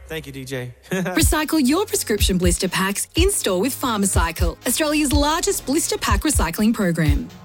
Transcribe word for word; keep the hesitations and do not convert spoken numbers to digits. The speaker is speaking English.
Thank you, D J. Recycle your prescription blister packs in-store with Pharmacycle, Australia's largest blister pack recycling program.